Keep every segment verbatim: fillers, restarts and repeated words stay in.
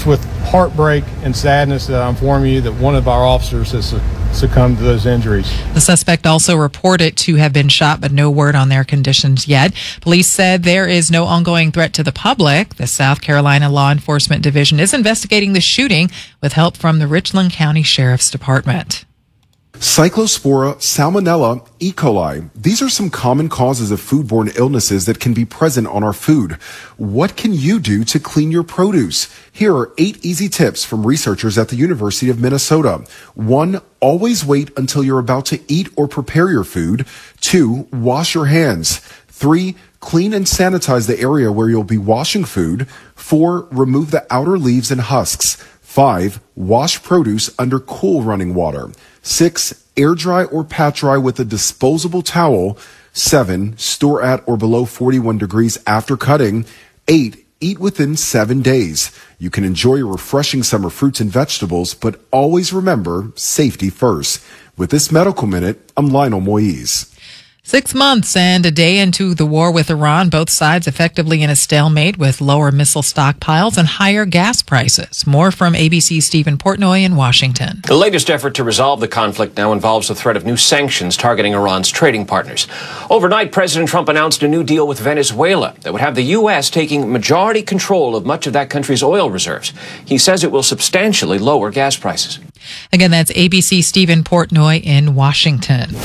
It's with heartbreak and sadness that I inform you that one of our officers has succumbed to those injuries. The suspect also reported to have been shot, but no word on their conditions yet. Police said there is no ongoing threat to the public. The South Carolina Law Enforcement Division is investigating the shooting with help from the Richland County Sheriff's Department. Cyclospora, Salmonella, E. coli. These are some common causes of foodborne illnesses that can be present on our food. What can you do to clean your produce? Here are eight easy tips from researchers at the University of Minnesota. One, always wait until you're about to eat or prepare your food. Two, wash your hands. Three, clean and sanitize the area where you'll be washing food. Four, remove the outer leaves and husks. Five, wash produce under cool running water. Six, air dry or pat dry with a disposable towel. Seven, store at or below forty-one degrees after cutting. Eight, eat within seven days. You can enjoy your refreshing summer fruits and vegetables, but always remember safety first. With this Medical Minute, I'm Lionel Moise. Six months and a day into the war with Iran, both sides effectively in a stalemate with lower missile stockpiles and higher gas prices. More from A B C's Stephen Portnoy in Washington. The latest effort to resolve the conflict now involves the threat of new sanctions targeting Iran's trading partners. Overnight, President Trump announced a new deal with Venezuela that would have the U S taking majority control of much of that country's oil reserves. He says it will substantially lower gas prices. Again, that's A B C's Stephen Portnoy in Washington.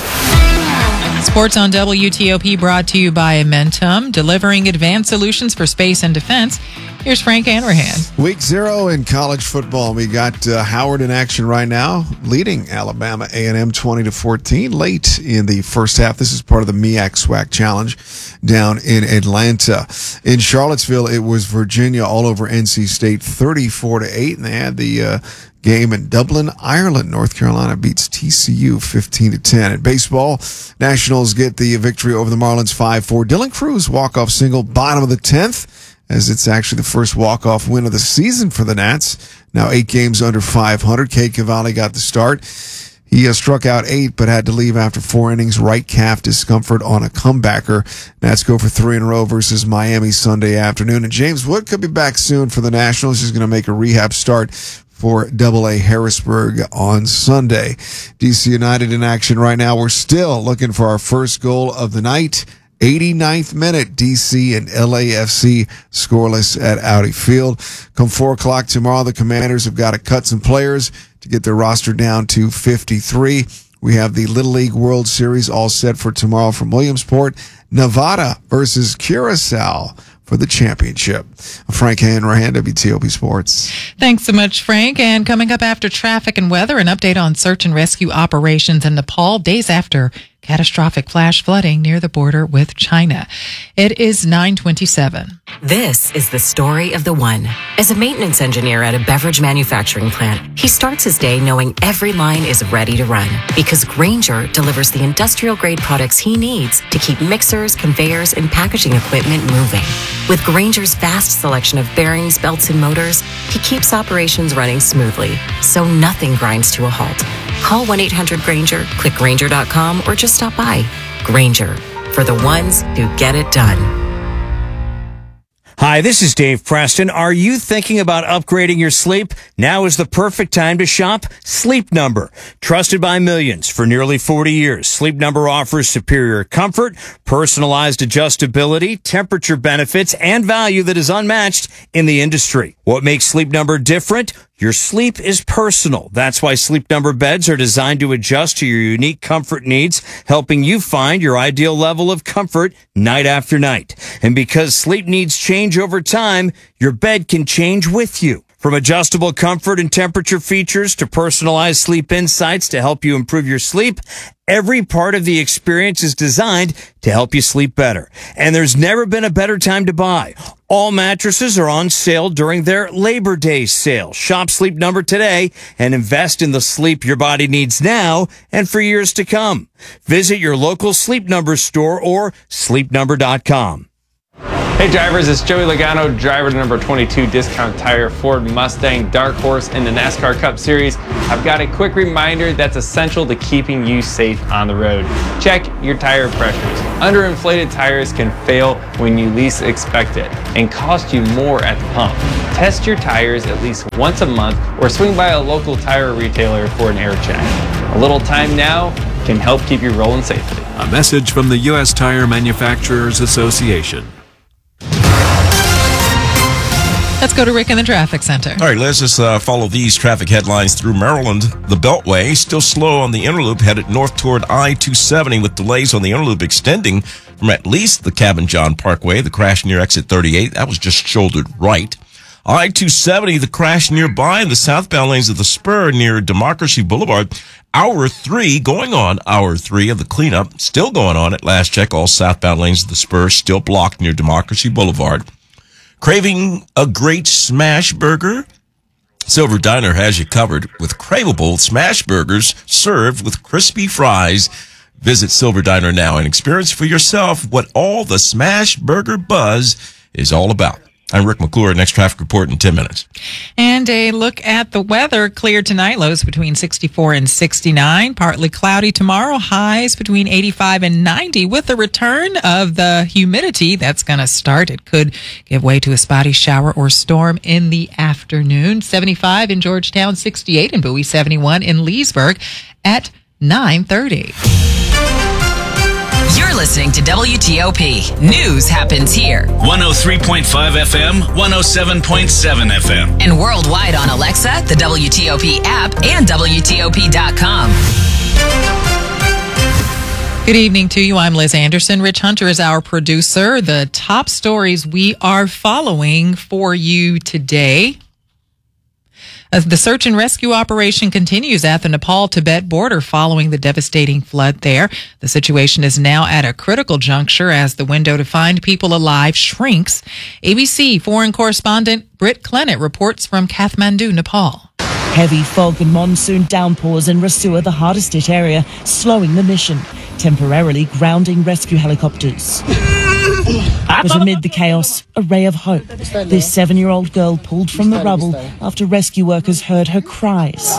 Sports on W T O P brought to you by Amentum, delivering advanced solutions for space and defense. Here's Frank Hanrahan. Week zero in college football. We got uh, Howard in action right now, leading Alabama A and M twenty to fourteen late in the first half. This is part of the M E A C SWAC Challenge down in Atlanta. In Charlottesville, it was Virginia all over N C State thirty-four to eight, and they had the uh, game in Dublin, Ireland. North Carolina beats T C U fifteen to ten. In baseball, Nationals get the victory over the Marlins five four. Dylan Cruz walk-off single, bottom of the tenth, as it's actually the first walk-off win of the season for the Nats. Now eight games under five hundred. Cade Cavalli got the start. He uh, struck out eight, but had to leave after four innings. Right calf discomfort on a comebacker. Nats go for three in a row versus Miami Sunday afternoon. And James Wood could be back soon for the Nationals. He's going to make a rehab start for Double A Harrisburg on Sunday. D C United in action right now. We're still looking for our first goal of the night. eighty-ninth minute, D C and L A F C scoreless at Audi Field. Come four o'clock tomorrow, the Commanders have got to cut some players to get their roster down to fifty-three. We have the Little League World Series all set for tomorrow from Williamsport. Nevada versus Curacao for the championship. Frank Hanrahan, W T O P Sports. Thanks so much, Frank. And coming up after traffic and weather, an update on search and rescue operations in Nepal days after catastrophic flash flooding near the border with China. It is nine twenty-seven. This is the story of the one. As a maintenance engineer at a beverage manufacturing plant, he starts his day knowing every line is ready to run because Grainger delivers the industrial-grade products he needs to keep mixers, conveyors, and packaging equipment moving. With Grainger's vast selection of bearings, belts, and motors, he keeps operations running smoothly, so nothing grinds to a halt. Call one eight hundred Grainger, click Grainger dot com, or just stop by. Grainger, for the ones who get it done. Hi, this is Dave Preston. Are you thinking about upgrading your sleep? Now is the perfect time to shop Sleep Number. Trusted by millions for nearly forty years, Sleep Number offers superior comfort, personalized adjustability, temperature benefits, and value that is unmatched in the industry. What makes Sleep Number different? Your sleep is personal. That's why Sleep Number beds are designed to adjust to your unique comfort needs, helping you find your ideal level of comfort night after night. And because sleep needs change over time, your bed can change with you. From adjustable comfort and temperature features to personalized sleep insights to help you improve your sleep, every part of the experience is designed to help you sleep better. And there's never been a better time to buy. All mattresses are on sale during their Labor Day sale. Shop Sleep Number today and invest in the sleep your body needs now and for years to come. Visit your local Sleep Number store or sleep number dot com. Hey drivers, it's Joey Logano, driver to number twenty-two Discount Tire Ford Mustang Dark Horse in the NASCAR Cup Series. I've got a quick reminder that's essential to keeping you safe on the road. Check your tire pressures. Underinflated tires can fail when you least expect it and cost you more at the pump. Test your tires at least once a month or swing by a local tire retailer for an air check. A little time now can help keep you rolling safely. A message from the U S Tire Manufacturers Association. Let's go to Rick in the traffic center. All right, Liz, let's uh, follow these traffic headlines through Maryland. The Beltway still slow on the inner loop headed north toward I two seventy with delays on the inner loop extending from at least the Cabin John Parkway. The crash near exit thirty-eight, that was just shouldered right. I two seventy, the crash nearby in the southbound lanes of the spur near Democracy Boulevard. Hour three going on, hour three of the cleanup still going on at last check. All southbound lanes of the spur still blocked near Democracy Boulevard. Craving a great smash burger? Silver Diner has you covered with craveable smash burgers served with crispy fries. Visit Silver Diner now and experience for yourself what all the smash burger buzz is all about. I'm Rick McClure. Next traffic report in ten minutes. And a look at the weather. Clear tonight, lows between sixty-four and sixty-nine. Partly cloudy tomorrow, highs between eighty-five and ninety. With the return of the humidity that's going to start, it could give way to a spotty shower or storm in the afternoon. seventy-five in Georgetown, sixty-eight in Bowie, seventy-one in Leesburg at nine thirty. You're listening to W T O P. News happens here. one oh three point five F M, one oh seven point seven F M. And worldwide on Alexa, the W T O P app, and W T O P dot com. Good evening to you. I'm Liz Anderson. Rich Hunter is our producer. The top stories we are following for you today. As the search and rescue operation continues at the Nepal-Tibet border following the devastating flood there. The situation is now at a critical juncture as the window to find people alive shrinks. A B C foreign correspondent Britt Clennett reports from Kathmandu, Nepal. Heavy fog and monsoon downpours in Rasua, the hardest hit area, slowing the mission, temporarily grounding rescue helicopters. But amid the chaos, a ray of hope. This seven-year-old girl pulled from the rubble after rescue workers heard her cries.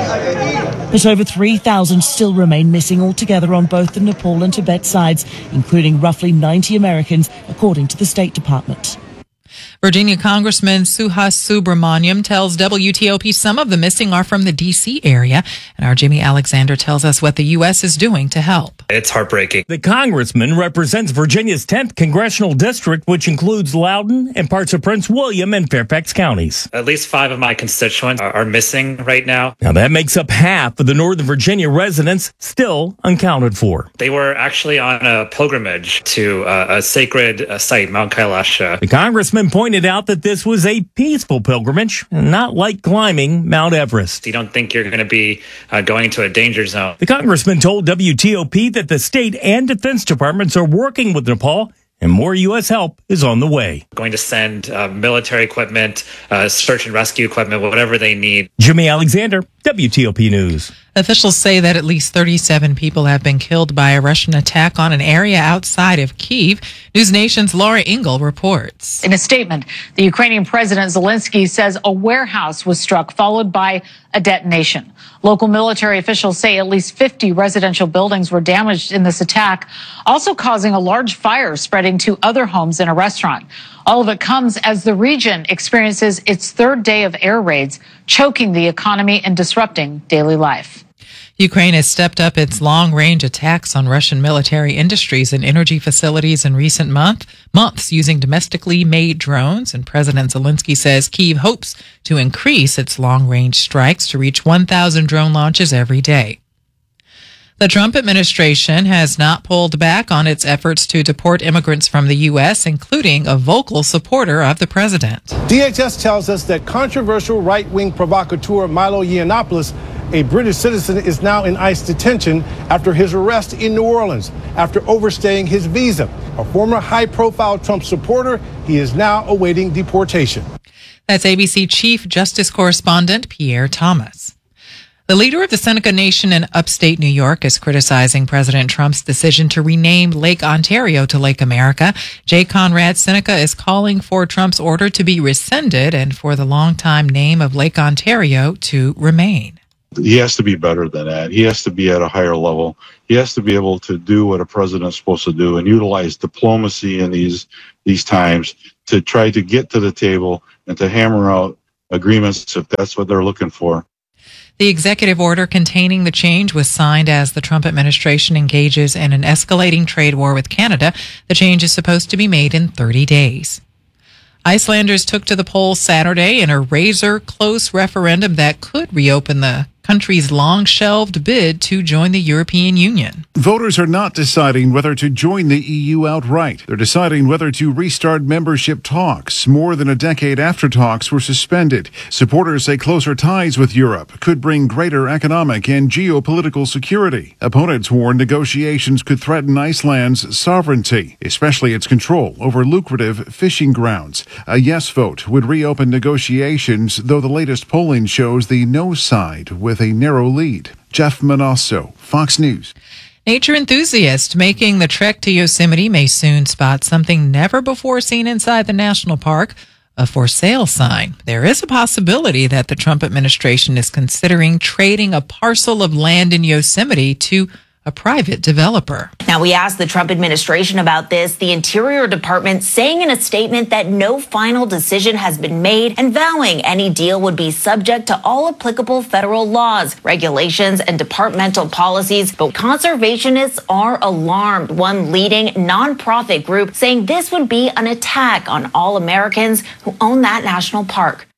But over three thousand still remain missing altogether on both the Nepal and Tibet sides, including roughly ninety Americans, according to the State Department. Virginia Congressman Suhas Subramaniam tells W T O P some of the missing are from the D C area. And our Jimmy Alexander tells us what the U S is doing to help. It's heartbreaking. The congressman represents Virginia's tenth congressional district, which includes Loudoun and parts of Prince William and Fairfax counties. At least five of my constituents are, are missing right now. Now, that makes up half of the Northern Virginia residents still unaccounted for. They were actually on a pilgrimage to uh, a sacred uh, site, Mount Kailasha. The congressman pointed out that this was a peaceful pilgrimage, not like climbing Mount Everest. You don't think you're going to be uh, going to a danger zone. The congressman told W T O P that the state and defense departments are working with Nepal and more U S help is on the way. Going to send uh, military equipment, uh, search and rescue equipment, whatever they need. Jimmy Alexander, W T O P News. Officials say that at least thirty-seven people have been killed by a Russian attack on an area outside of Kyiv. News Nation's Laura Ingle reports. In a statement, the Ukrainian President Zelensky says a warehouse was struck, followed by a detonation. Local military officials say at least fifty residential buildings were damaged in this attack, also causing a large fire spreading to other homes and a restaurant. All of it comes as the region experiences its third day of air raids, choking the economy and disrupting daily life. Ukraine has stepped up its long-range attacks on Russian military industries and energy facilities in recent month, months using domestically made drones. And President Zelensky says Kyiv hopes to increase its long-range strikes to reach one thousand drone launches every day. The Trump administration has not pulled back on its efforts to deport immigrants from the U S, including a vocal supporter of the president. D H S tells us that controversial right-wing provocateur Milo Yiannopoulos, a British citizen, is now in ICE detention after his arrest in New Orleans after overstaying his visa. A former high-profile Trump supporter, he is now awaiting deportation. That's A B C Chief Justice Correspondent Pierre Thomas. The leader of the Seneca Nation in upstate New York is criticizing President Trump's decision to rename Lake Ontario to Lake America. J. Conrad Seneca is calling for Trump's order to be rescinded and for the longtime name of Lake Ontario to remain. He has to be better than that. He has to be at a higher level. He has to be able to do what a president's supposed to do and utilize diplomacy in these these times to try to get to the table and to hammer out agreements if that's what they're looking for. The executive order containing the change was signed as the Trump administration engages in an escalating trade war with Canada. The change is supposed to be made in thirty days. Icelanders took to the polls Saturday in a razor-close referendum that could reopen the country's long-shelved bid to join the European Union. Voters are not deciding whether to join the E U outright. They're deciding whether to restart membership talks more than a decade after talks were suspended. Supporters say closer ties with Europe could bring greater economic and geopolitical security. Opponents warn negotiations could threaten Iceland's sovereignty, especially its control over lucrative fishing grounds. A yes vote would reopen negotiations, though the latest polling shows the no side with a narrow lead. Jeff Manasso, Fox News. Nature enthusiasts making the trek to Yosemite may soon spot something never before seen inside the national park, a for sale sign. There is a possibility that the Trump administration is considering trading a parcel of land in Yosemite to a private developer. Now, we asked the Trump administration about this, the Interior Department saying in a statement that no final decision has been made and vowing any deal would be subject to all applicable federal laws, regulations, and departmental policies. But conservationists are alarmed. One leading nonprofit group saying this would be an attack on all Americans who own that national park.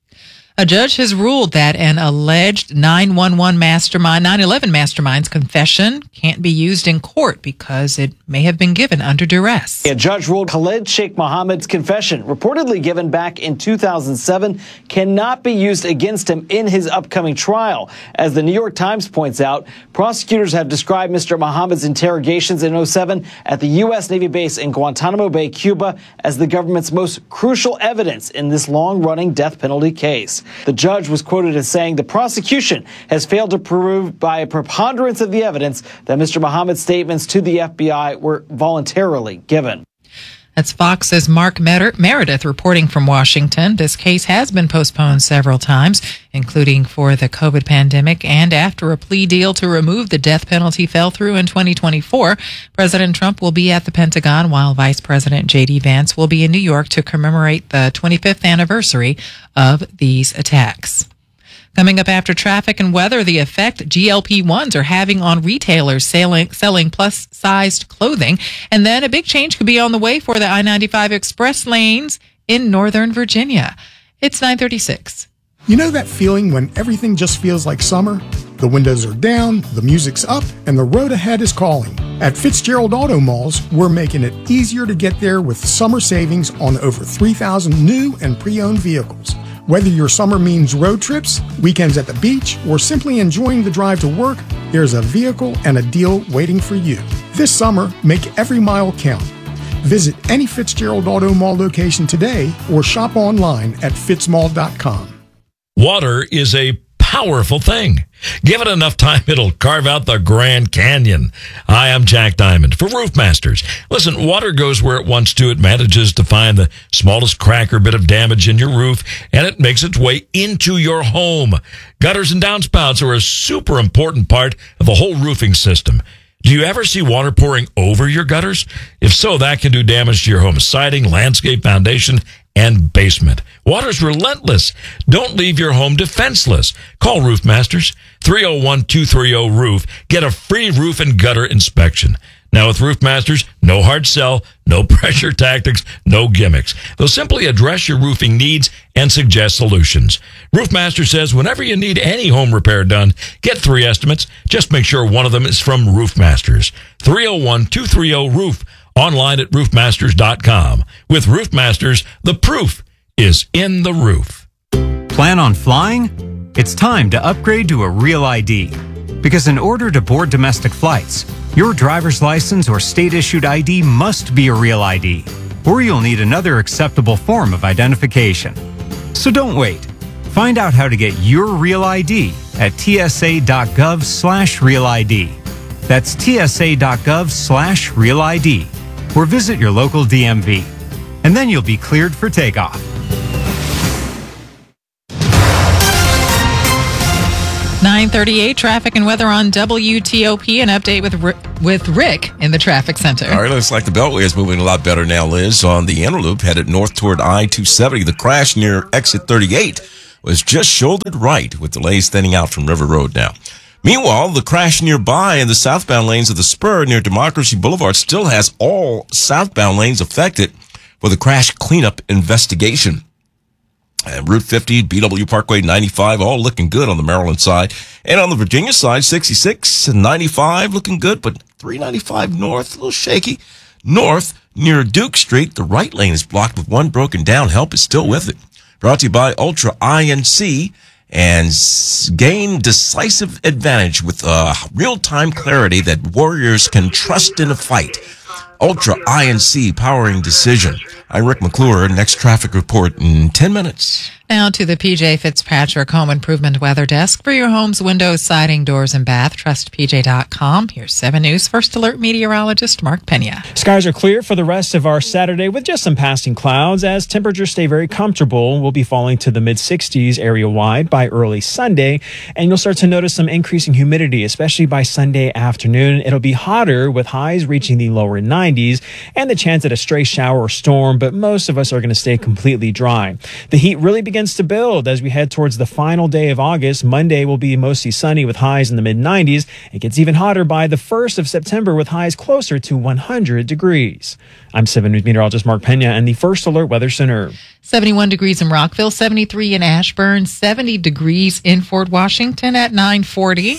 A judge has ruled that an alleged nine one one mastermind, nine eleven mastermind's confession can't be used in court because it may have been given under duress. A judge ruled Khalid Sheikh Mohammed's confession, reportedly given back in two thousand seven, cannot be used against him in his upcoming trial. As the New York Times points out, prosecutors have described Mister Mohammed's interrogations in oh seven at the U S Navy base in Guantanamo Bay, Cuba, as the government's most crucial evidence in this long-running death penalty case. The judge was quoted as saying the prosecution has failed to prove by a preponderance of the evidence that Mister Mohammed's statements to the F B I were voluntarily given. That's Fox's Mark Mer- Meredith reporting from Washington. This case has been postponed several times, including for the COVID pandemic and after a plea deal to remove the death penalty fell through in twenty twenty-four. President Trump will be at the Pentagon while Vice President J D Vance will be in New York to commemorate the twenty-fifth anniversary of these attacks. Coming up after traffic and weather, the effect G L P ones are having on retailers selling, selling plus-sized clothing. And then a big change could be on the way for the I ninety-five express lanes in Northern Virginia. It's nine thirty-six. You know that feeling when everything just feels like summer? The windows are down, the music's up, and the road ahead is calling. At Fitzgerald Auto Malls, we're making it easier to get there with summer savings on over three thousand new and pre-owned vehicles. Whether your summer means road trips, weekends at the beach, or simply enjoying the drive to work, there's a vehicle and a deal waiting for you. This summer, make every mile count. Visit any Fitzgerald Auto Mall location today or shop online at fitzmall dot com. Water is a powerful thing. Give it enough time, it'll carve out the Grand Canyon. Hi, I'm Jack Diamond for Roof Masters. Listen, water goes where it wants to. It manages to find the smallest crack or bit of damage in your roof, and it makes its way into your home. Gutters and downspouts are a super important part of the whole roofing system. Do you ever see water pouring over your gutters? If so, that can do damage to your home siding, landscape, foundation, and basement. Water's relentless. Don't leave your home defenseless. Call Roof Masters, three oh one, two three oh, roof. Get a free roof and gutter inspection. Now with Roof Masters, no hard sell, no pressure tactics, no gimmicks. They'll simply address your roofing needs and suggest solutions. Roof Master says whenever you need any home repair done, get three estimates. Just make sure one of them is from Roof Masters. three oh one, two three oh, roof. Online at roof masters dot com. With Roof Masters, the proof is in the roof. Plan on flying? It's time to upgrade to a Real I D. Because in order to board domestic flights, your driver's license or state-issued I D must be a Real I D, or you'll need another acceptable form of identification. So don't wait. Find out how to get your Real I D at tsa.gov slash real ID. That's tsa.gov slash real ID. Or visit your local D M V. And then you'll be cleared for takeoff. nine thirty-eight traffic and weather on W T O P. An update with R- with Rick in the traffic center. All right, looks like the Beltway is moving a lot better now, Liz. On the inner loop, headed north toward I two seventy. The crash near exit thirty-eight was just shouldered right, with delays thinning out from River Road now. Meanwhile, the crash nearby in the southbound lanes of the Spur near Democracy Boulevard still has all southbound lanes affected for the crash cleanup investigation. And Route fifty, B W Parkway, ninety-five, all looking good on the Maryland side. And on the Virginia side, sixty-six and ninety-five looking good, but three ninety-five north, a little shaky. North, near Duke Street, the right lane is blocked with one broken down. Help is still with it. Brought to you by Ultra I N C, and gain decisive advantage with uh, real-time clarity that warriors can trust in a fight. Ultra I N C, powering decision. I'm Rick McClure. Next traffic report in ten minutes. Now to the P J Fitzpatrick Home Improvement Weather Desk for your home's windows, siding, doors, and bath. Trust P J dot com. Here's seven News First Alert meteorologist Mark Pena. Skies are clear for the rest of our Saturday with just some passing clouds as temperatures stay very comfortable. We'll be falling to the mid sixties area-wide by early Sunday, and you'll start to notice some increasing humidity, especially by Sunday afternoon. It'll be hotter with highs reaching the lower nineties and the chance at a stray shower or storm, but most of us are going to stay completely dry. The heat really begins to build as we head towards the final day of August. Monday will be mostly sunny with highs in the mid nineties. It gets even hotter by the first of September with highs closer to one hundred degrees. I'm seven News meteorologist Mark Pena and the First Alert Weather Center. seventy-one degrees in Rockville, seventy-three in Ashburn, seventy degrees in Fort Washington at nine forty.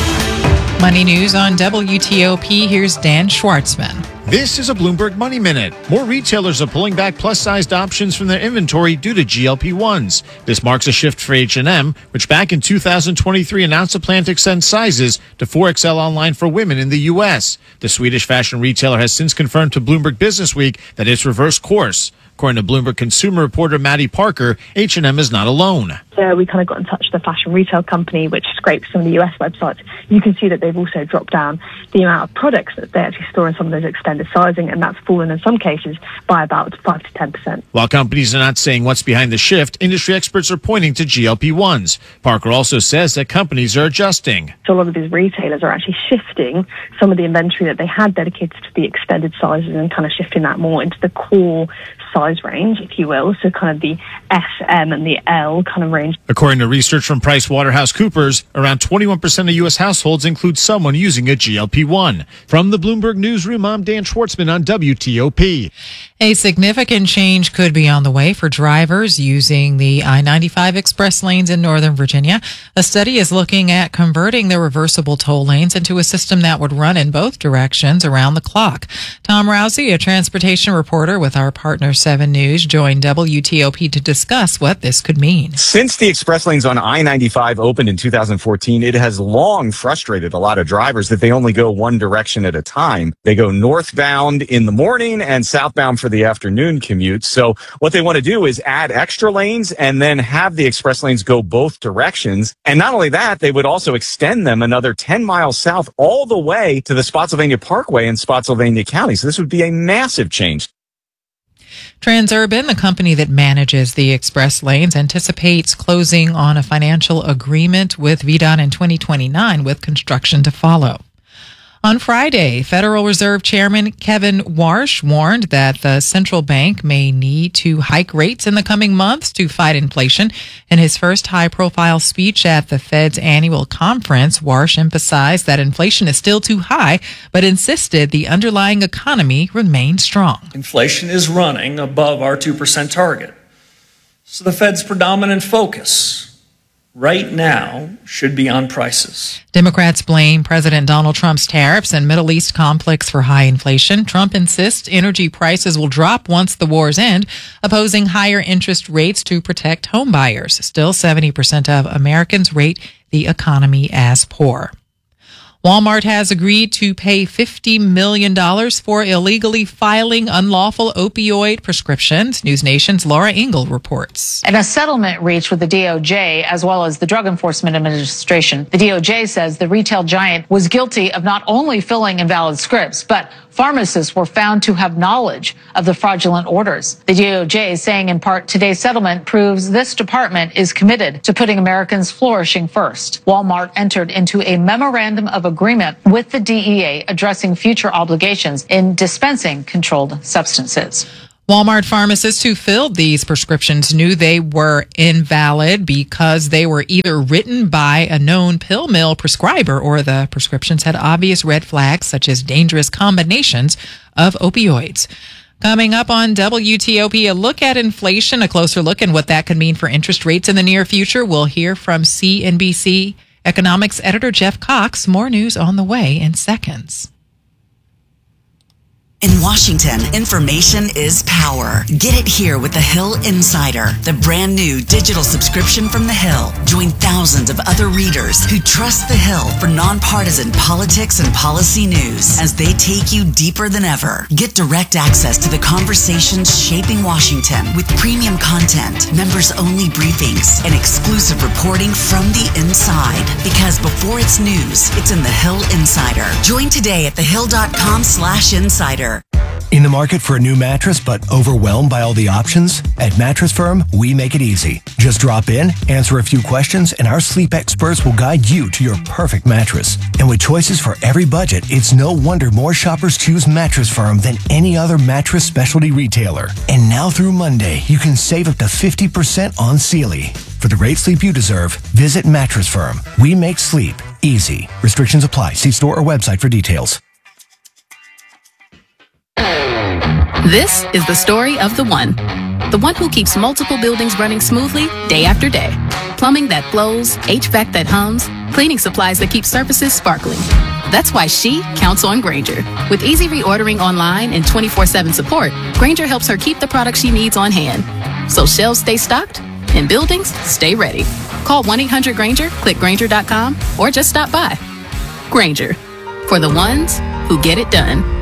Money News on W T O P. Here's Dan Schwartzman. This is a Bloomberg Money Minute. More retailers are pulling back plus-sized options from their inventory due to G L P ones. This marks a shift for H and M, which back in two thousand twenty-three announced a plan to extend sizes to four X L online for women in the U S. The Swedish fashion retailer has since confirmed to Bloomberg Businessweek that it's reversed course. According to Bloomberg consumer reporter Maddie Parker, H and M is not alone. So we kind of got in touch with the fashion retail company, which scrapes some of the U S websites. You can see that they've also dropped down the amount of products that they actually store in some of those extended sizing, and that's fallen in some cases by about five to ten percent. While companies are not saying what's behind the shift, industry experts are pointing to G L P ones. Parker also says that companies are adjusting. So a lot of these retailers are actually shifting some of the inventory that they had dedicated to the extended sizes and kind of shifting that more into the core size range, if you will. So kind of the S, M, and the L kind of range. According to research from PricewaterhouseCoopers, around twenty-one percent of U S households include someone using a G L P one. From the Bloomberg Newsroom, I'm Dan Schwartzman on W T O P. A significant change could be on the way for drivers using the I ninety-five express lanes in Northern Virginia. A study is looking at converting the reversible toll lanes into a system that would run in both directions around the clock. Tom Rousey, a transportation reporter with our partner seven News, joined W T O P to discuss what this could mean. Since the express lanes on I ninety-five opened in two thousand fourteen, it has long frustrated a lot of drivers that they only go one direction at a time. They go northbound in the morning and southbound for the afternoon commute. So what they want to do is add extra lanes and then have the express lanes go both directions. And not only that, they would also extend them another ten miles south all the way to the Spotsylvania Parkway in Spotsylvania County. So this would be a massive change. Transurban, the company that manages the express lanes, anticipates closing on a financial agreement with V DOT in twenty twenty-nine with construction to follow. On Friday, Federal Reserve Chairman Kevin Warsh warned that the central bank may need to hike rates in the coming months to fight inflation. In his first high-profile speech at the Fed's annual conference, Warsh emphasized that inflation is still too high, but insisted the underlying economy remains strong. Inflation is running above our two percent target. So the Fed's predominant focus right now should be on prices. Democrats blame President Donald Trump's tariffs and Middle East conflicts for high inflation. Trump insists energy prices will drop once the wars end, opposing higher interest rates to protect home buyers. Still, seventy percent of Americans rate the economy as poor. Walmart has agreed to pay fifty million dollars for illegally filing unlawful opioid prescriptions. News Nation's Laura Engel reports. And a settlement reached with the D O J as well as the Drug Enforcement Administration. The D O J says the retail giant was guilty of not only filling invalid scripts, but pharmacists were found to have knowledge of the fraudulent orders. The D O J is saying in part today's settlement proves this department is committed to putting Americans flourishing first. Walmart entered into a memorandum of agreement with the D E A addressing future obligations in dispensing controlled substances. Walmart pharmacists who filled these prescriptions knew they were invalid because they were either written by a known pill mill prescriber or the prescriptions had obvious red flags such as dangerous combinations of opioids. Coming up on W T O P, a look at inflation, a closer look at what that could mean for interest rates in the near future. We'll hear from C N B C economics editor Jeff Cox. More news on the way in seconds. In Washington, information is power. Get it here with The Hill Insider, the brand new digital subscription from The Hill. Join thousands of other readers who trust The Hill for nonpartisan politics and policy news as they take you deeper than ever. Get direct access to the conversations shaping Washington with premium content, members-only briefings, and exclusive reporting from the inside. Because before it's news, it's in The Hill Insider. Join today at thehill.com slash insider. In the market for a new mattress but overwhelmed by all the options? At Mattress Firm, we make it easy. Just drop in, answer a few questions, and our sleep experts will guide you to your perfect mattress. And with choices for every budget, it's no wonder more shoppers choose Mattress Firm than any other mattress specialty retailer. And now through Monday, you can save up to fifty percent on Sealy. For the great sleep you deserve, visit Mattress Firm. We make sleep easy. Restrictions apply. See store or website for details. This is the story of the one. The one who keeps multiple buildings running smoothly day after day. Plumbing that flows, H V A C that hums, cleaning supplies that keep surfaces sparkling. That's why she counts on Grainger. With easy reordering online and twenty-four seven support, Grainger helps her keep the products she needs on hand. So shelves stay stocked and buildings stay ready. Call one eight hundred Grainger, click Grainger dot com, or just stop by. Grainger, for the ones who get it done.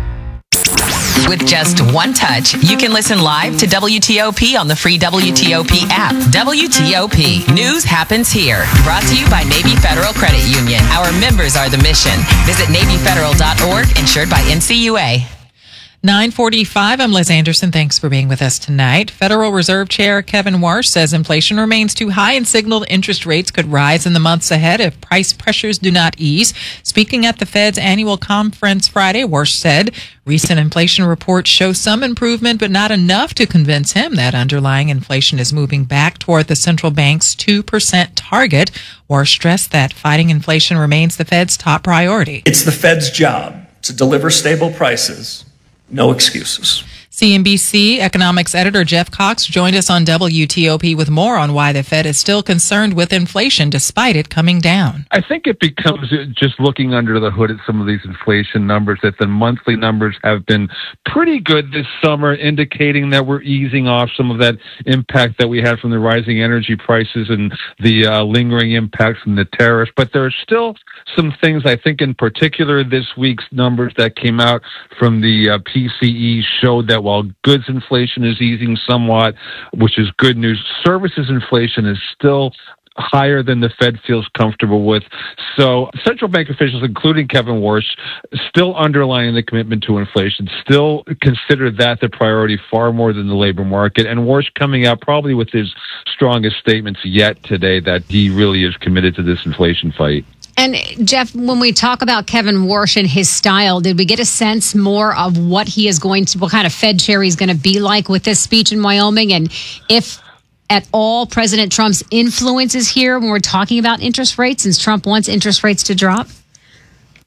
With just one touch, you can listen live to W T O P on the free W T O P app. W T O P. News happens here. Brought to you by Navy Federal Credit Union. Our members are the mission. Visit Navy Federal dot org, insured by N C U A. nine forty-five, I'm Liz Anderson. Thanks for being with us tonight. Federal Reserve Chair Kevin Warsh says inflation remains too high and signaled interest rates could rise in the months ahead if price pressures do not ease. Speaking at the Fed's annual conference Friday, Warsh said recent inflation reports show some improvement, but not enough to convince him that underlying inflation is moving back toward the central bank's two percent target. Warsh stressed that fighting inflation remains the Fed's top priority. It's the Fed's job to deliver stable prices. No excuses. C N B C economics editor Jeff Cox joined us on W T O P with more on why the Fed is still concerned with inflation despite it coming down. I think it becomes just looking under the hood at some of these inflation numbers that the monthly numbers have been pretty good this summer, indicating that we're easing off some of that impact that we had from the rising energy prices and the uh, lingering impacts from the tariffs. But there are still some things, I think in particular this week's numbers that came out from the uh, P C E showed that while goods inflation is easing somewhat, which is good news, services inflation is still higher than the Fed feels comfortable with. So central bank officials, including Kevin Warsh, still underlining the commitment to inflation, still consider that the priority far more than the labor market. And Warsh coming out probably with his strongest statements yet today that he really is committed to this inflation fight. And Jeff, when we talk about Kevin Warsh and his style, did we get a sense more of what he is going to, what kind of Fed chair he's going to be like with this speech in Wyoming? And if at all President Trump's influence is here when we're talking about interest rates, since Trump wants interest rates to drop?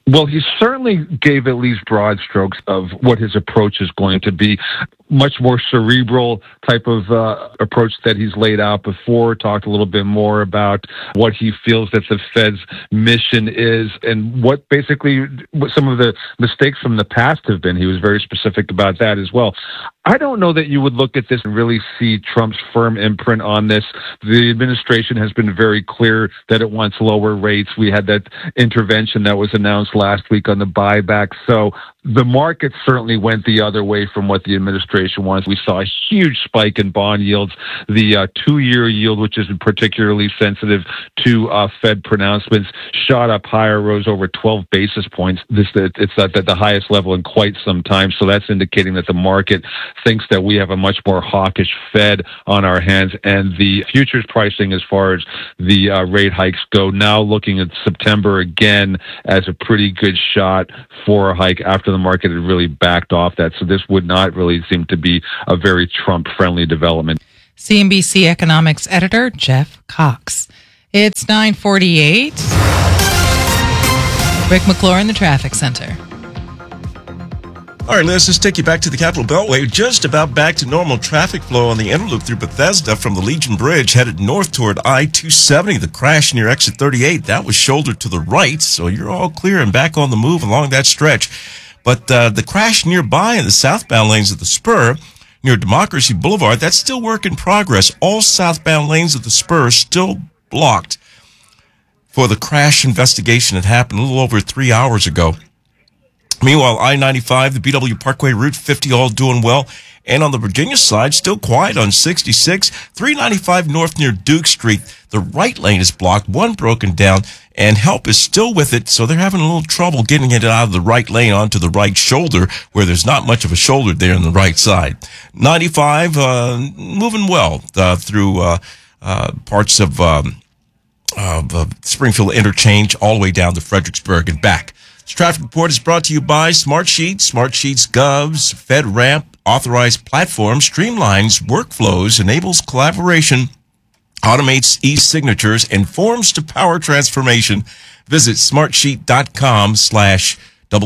Well, he certainly gave at least broad strokes of what his approach is going to be. Much more cerebral type of uh, approach that he's laid out before, talked a little bit more about what he feels that the Fed's mission is and what basically what some of the mistakes from the past have been. He was very specific about that as well. I don't know that you would look at this and really see Trump's firm imprint on this. The administration has been very clear that it wants lower rates. We had that intervention that was announced last week on the buyback. So the market certainly went the other way from what the administration wants. We saw a huge spike in bond yields. The uh, two-year yield, which is particularly sensitive to uh, Fed pronouncements, shot up higher, rose over twelve basis points. This It's at the highest level in quite some time. So that's indicating that the market thinks that we have a much more hawkish Fed on our hands. And the futures pricing as far as the uh, rate hikes go, now looking at September again as a pretty good shot for a hike after the market had really backed off that. So this would not really seem to be a very Trump-friendly development. C N B C economics editor Jeff Cox. It's nine forty-eight. Rick McClure in the traffic center. All right, Liz, let's take you back to the Capitol Beltway. Just about back to normal traffic flow on the inner loop through Bethesda from the Legion Bridge headed north toward I two seventy. The crash near exit thirty-eight, that was shouldered to the right, so you're all clear and back on the move along that stretch. But uh, the crash nearby in the southbound lanes of the Spur near Democracy Boulevard, that's still work in progress. All southbound lanes of the Spur still blocked for the crash investigation that happened a little over three hours ago. Meanwhile, I ninety-five, the B W Parkway, Route fifty, all doing well. And on the Virginia side, still quiet on sixty-six. three ninety-five north near Duke Street, the right lane is blocked, one broken down, and help is still with it, so they're having a little trouble getting it out of the right lane onto the right shoulder, where there's not much of a shoulder there on the right side. ninety-five, uh, moving well uh, through uh, uh, parts of, um, of uh, Springfield Interchange all the way down to Fredericksburg and back. This traffic report is brought to you by Smartsheet, Smartsheet's Govs, FedRAMP, authorized platform, streamlines workflows, enables collaboration, automates e-signatures, and forms to power transformation. Visit smartsheet.com slash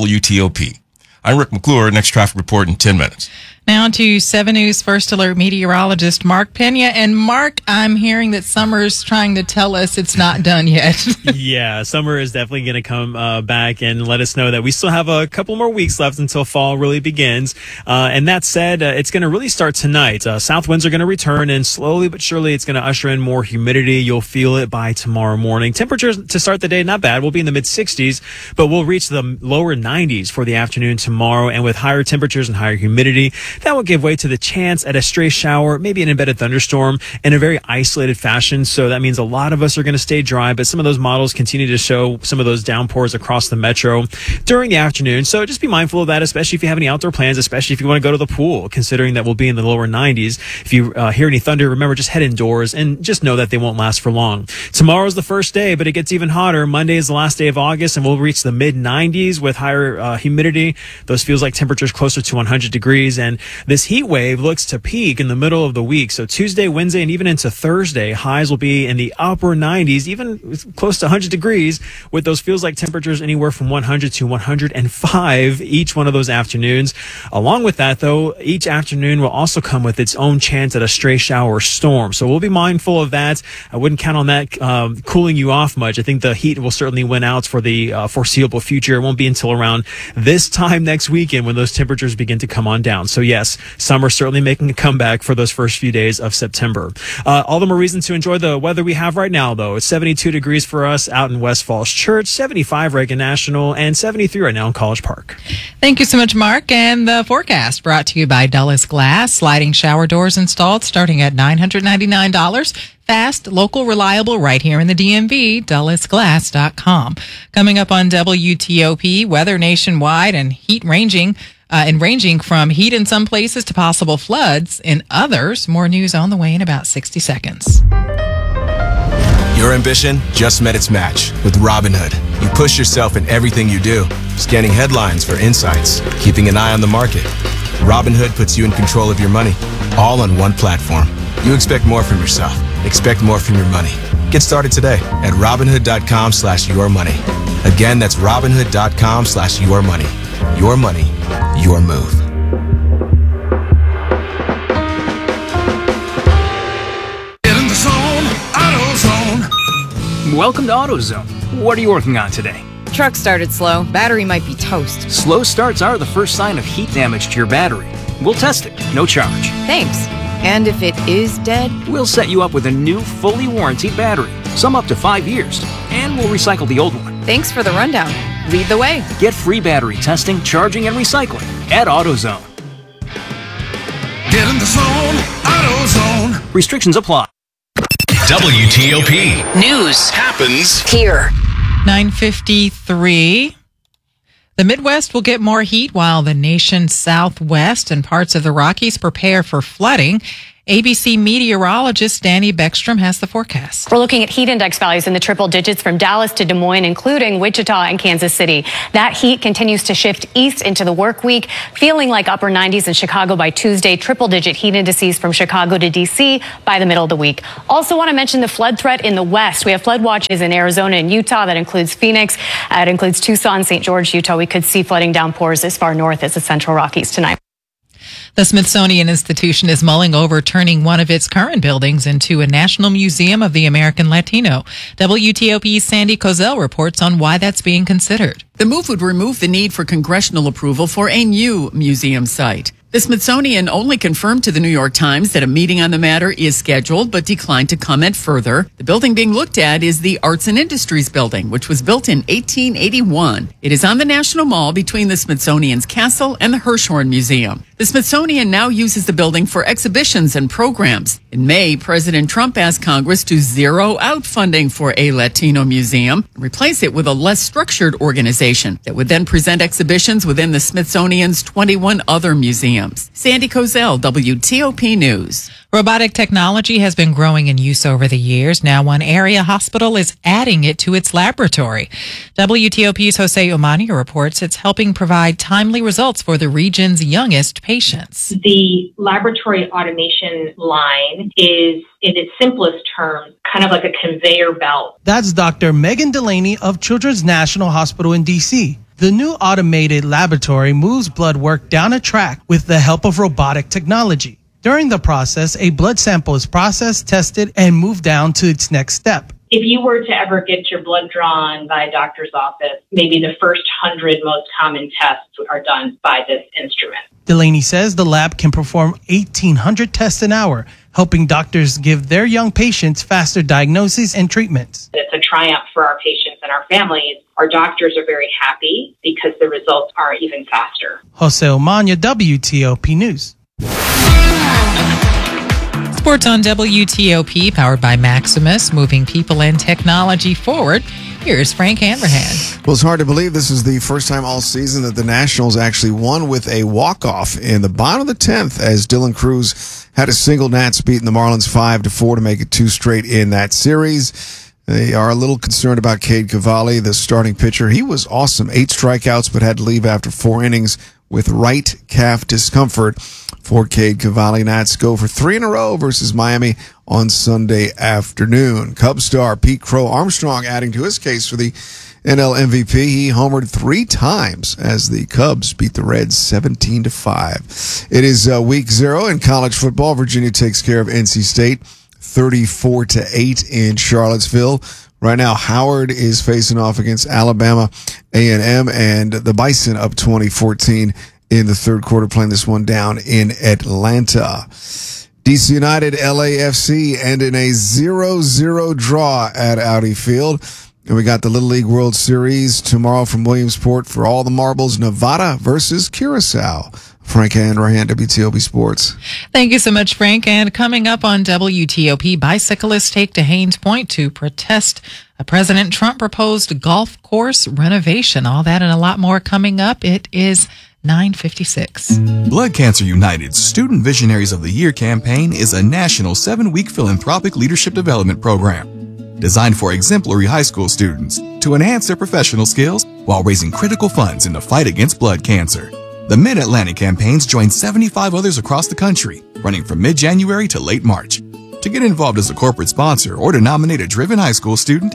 WTOP. I'm Rick McClure. Next traffic report in ten minutes. Now to seven News First Alert meteorologist Mark Pena. And Mark, I'm hearing that summer's trying to tell us it's not done yet. Yeah, summer is definitely going to come uh, back and let us know that we still have a couple more weeks left until fall really begins. Uh, and that said, uh, it's going to really start tonight. Uh, south winds are going to return, and slowly but surely it's going to usher in more humidity. You'll feel it by tomorrow morning. Temperatures to start the day, not bad. We'll be in the mid sixties, but we'll reach the lower nineties for the afternoon tomorrow. And with higher temperatures and higher humidity, that will give way to the chance at a stray shower, maybe an embedded thunderstorm in a very isolated fashion. So that means a lot of us are going to stay dry, but some of those models continue to show some of those downpours across the metro during the afternoon. So just be mindful of that, especially if you have any outdoor plans, especially if you want to go to the pool, considering that we'll be in the lower nineties. If you uh, hear any thunder, remember, just head indoors and just know that they won't last for long. Tomorrow's the first day, but it gets even hotter. Monday is the last day of August, and we'll reach the mid nineties with higher uh, humidity. Those feels like temperatures closer to one hundred degrees, and this heat wave looks to peak in the middle of the week. So Tuesday, Wednesday, and even into Thursday, highs will be in the upper nineties, even close to one hundred degrees, with those feels like temperatures anywhere from one hundred to one hundred five each one of those afternoons. Along with that, though, each afternoon will also come with its own chance at a stray shower or storm. So we'll be mindful of that. I wouldn't count on that um, cooling you off much. I think the heat will certainly win out for the uh, foreseeable future. It won't be until around this time next weekend when those temperatures begin to come on down. So yes, summer certainly making a comeback for those first few days of September. Uh, all the more reason to enjoy the weather we have right now, though. It's seventy-two degrees for us out in West Falls Church, seventy-five Reagan National, and seventy-three right now in College Park. Thank you so much, Mark. And the forecast brought to you by Dulles Glass. Sliding shower doors installed starting at nine hundred ninety-nine dollars. Fast, local, reliable, right here in the D M V, dulles glass dot com. Coming up on W T O P, weather nationwide and heat ranging, uh, and ranging from heat in some places to possible floods in others. More news on the way in about sixty seconds. Your ambition just met its match with Robinhood. You push yourself in everything you do, scanning headlines for insights, keeping an eye on the market. Robinhood puts you in control of your money, all on one platform. You expect more from yourself. Expect more from your money. Get started today at Robinhood.com slash your money. Again, that's Robinhood.com slash your money. Your money, your move. Get in the zone, AutoZone. Welcome to AutoZone. What are you working on today? Truck started slow. Battery might be toast. Slow starts are the first sign of heat damage to your battery. We'll test it, no charge. Thanks. And if it is dead? We'll set you up with a new, fully warranted battery, some up to five years, and we'll recycle the old one. Thanks for the rundown. Lead the way. Get free battery testing, charging, and recycling at AutoZone. Get in the zone, AutoZone. Restrictions apply. W T O P. News happens here. nine fifty-three. The Midwest will get more heat while the nation's southwest and parts of the Rockies prepare for flooding. A B C meteorologist Danny Beckstrom has the forecast. We're looking at heat index values in the triple digits from Dallas to Des Moines, including Wichita and Kansas City. That heat continues to shift east into the work week, feeling like upper nineties in Chicago by Tuesday, triple digit heat indices from Chicago to D C by the middle of the week. Also want to mention the flood threat in the west. We have flood watches in Arizona and Utah. That includes Phoenix. Uh, it includes Tucson, Saint George, Utah. We could see flooding downpours as far north as the central Rockies tonight. The Smithsonian Institution is mulling over turning one of its current buildings into a National Museum of the American Latino. W T O P's Sandy Kozel reports on why that's being considered. The move would remove the need for congressional approval for a new museum site. The Smithsonian only confirmed to the New York Times that a meeting on the matter is scheduled, but declined to comment further. The building being looked at is the Arts and Industries Building, which was built in eighteen eighty-one. It is on the National Mall between the Smithsonian's Castle and the Hirshhorn Museum. The Smithsonian now uses the building for exhibitions and programs. In May, President Trump asked Congress to zero out funding for a Latino museum and replace it with a less structured organization that would then present exhibitions within the Smithsonian's twenty-one other museums. Sandy Kozel, W T O P News. Robotic technology has been growing in use over the years. Now one area hospital is adding it to its laboratory. W T O P's Jose Umania reports it's helping provide timely results for the region's youngest patients. The laboratory automation line is, in its simplest terms, kind of like a conveyor belt. That's Doctor Megan Delaney of Children's National Hospital in D C The new automated laboratory moves blood work down a track with the help of robotic technology. During the process, a blood sample is processed, tested, and moved down to its next step. If you were to ever get your blood drawn by a doctor's office, maybe the first hundred most common tests are done by this instrument. Delaney says the lab can perform eighteen hundred tests an hour, helping doctors give their young patients faster diagnoses and treatments. It's a triumph for our patients and our families. Our doctors are very happy because the results are even faster. Jose Omania, W T O P News. Sports on W T O P, powered by Maximus, moving people and technology forward. Here's Frank Hanrahan. Well, it's hard to believe this is the first time all season that the Nationals actually won with a walk-off in the bottom of the tenth, as Dylan Cruz had a single Nats beating the Marlins five to four to make it two straight in that series. They are a little concerned about Cade Cavalli, the starting pitcher. He was awesome. Eight strikeouts, but had to leave after four innings with right calf discomfort. For Cade Cavalli, Nats go for three in a row versus Miami on Sunday afternoon. Cubs star Pete Crow Armstrong adding to his case for the N L M V P. He homered three times as the Cubs beat the Reds seventeen to five. It is uh, week zero in college football. Virginia takes care of N C State thirty-four to eight in Charlottesville. Right now, Howard is facing off against Alabama A and M, and the Bison up twenty fourteen in the third quarter, playing this one down in Atlanta. D C United, L A F C, and in a zero zero draw at Audi Field. And we got the Little League World Series tomorrow from Williamsport for all the marbles. Nevada versus Curacao. Frank Hanrahan, W T O P Sports. Thank you so much, Frank. And coming up on W T O P, bicyclists take to Haynes Point to protest a President Trump proposed golf course renovation. All that and a lot more coming up. It is nine fifty-six. Blood Cancer United's Student Visionaries of the Year campaign is a national seven-week philanthropic leadership development program designed for exemplary high school students to enhance their professional skills while raising critical funds in the fight against blood cancer. The Mid-Atlantic campaigns join seventy-five others across the country, running from mid-January to late March. To get involved as a corporate sponsor or to nominate a driven high school student,